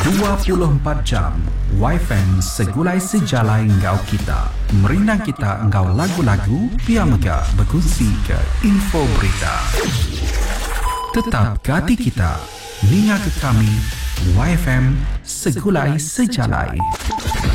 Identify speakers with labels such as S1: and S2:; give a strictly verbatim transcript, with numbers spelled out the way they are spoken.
S1: dua puluh empat jam Y F M segulai sejalai engkau kita. Merinang kita engkau lagu-lagu, biar megah berkongsi ke info berita. Tetap ke hati kita, ninga ke kami, Y F M segulai sejalai.